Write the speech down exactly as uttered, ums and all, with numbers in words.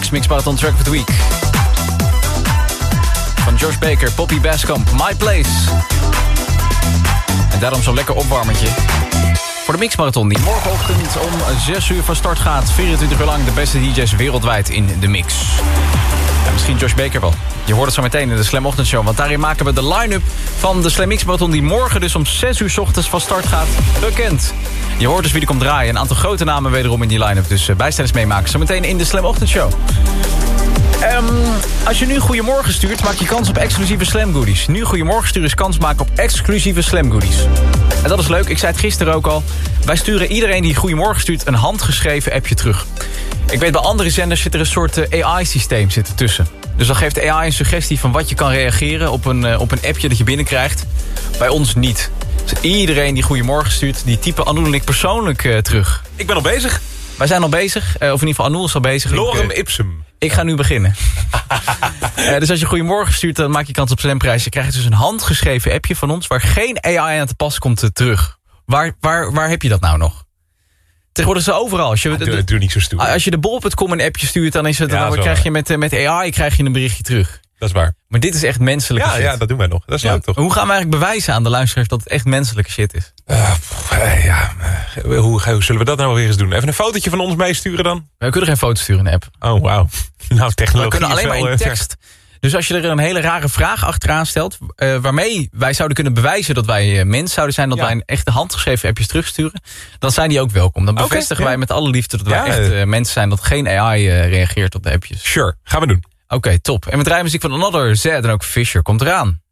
Mix Marathon Track of the Week. Van Josh Baker, Poppy Bascomp, My Place. En daarom zo'n lekker opwarmertje. Voor de Mix Marathon die morgenochtend om zes uur van start gaat. vierentwintig uur lang de beste D J's wereldwijd in de mix. Ja, misschien Josh Baker wel. Je hoort het zo meteen in de Slam Ochtendshow. Want daarin maken we de line-up van de Slam Mix Marathon... die morgen dus om zes uur 's ochtends van start gaat, bekend. Je hoort dus wie er komt draaien. Een aantal grote namen wederom in die line-up. Dus uh, bijstellers meemaken. Zometeen in de Slam Ochtendshow. Um, als je nu Goedemorgen stuurt, maak je kans op exclusieve Slam Goodies. Nu Goedemorgen sturen is kans maken op exclusieve Slam Goodies. En dat is leuk, ik zei het gisteren ook al. Wij sturen iedereen die Goedemorgen stuurt een handgeschreven appje terug. Ik weet, bij andere zenders zit er een soort A I-systeem zitten tussen. Dus dan geeft de A I een suggestie van wat je kan reageren op een, uh, op een appje dat je binnenkrijgt. Bij ons niet. Dus iedereen die Goedemorgen stuurt, die typen Anouk en ik persoonlijk uh, terug. Ik ben al bezig. Wij zijn al bezig, uh, of in ieder geval Anouk is al bezig. Lorem ik, uh, ipsum. Ik ga nu beginnen. uh, dus als je Goedemorgen stuurt, dan maak je kans op Slamprijs. Je krijgt dus een handgeschreven appje van ons waar geen A I aan te pas komt uh, terug. Waar, waar, waar heb je dat nou nog? Tegenwoordig is het overal. Als je, Ja, de, doe, doe niet zo stoer. als je de bol punt com een appje stuurt, dan, is het, Ja, dan krijg je met, met A I krijg je een berichtje terug. Dat is waar. Maar dit is echt menselijke Ja, shit. ja, dat doen wij nog. Dat is Ja. leuk toch? Hoe gaan we eigenlijk bewijzen aan de luisteraars dat het echt menselijke shit is? Uh, pff, uh, ja, uh, hoe, hoe zullen we dat nou weer eens doen? Even een fotootje van ons meesturen dan? We kunnen geen foto sturen in de app. Oh, wauw. Nou, technologie We kunnen alleen is maar wel, in uh, tekst. Dus als je er een hele rare vraag achteraan stelt, Uh, waarmee wij zouden kunnen bewijzen dat wij uh, mens zouden zijn, dat Ja. wij een echte handgeschreven appjes terugsturen, dan zijn die ook welkom. Dan bevestigen Okay, wij ja. met alle liefde dat wij Ja, echt uh, mensen zijn, dat geen A I uh, reageert op de appjes. Sure, gaan we doen. Oké, okay, top. En met rijmuziek van Another, Z en ook Fisher komt eraan.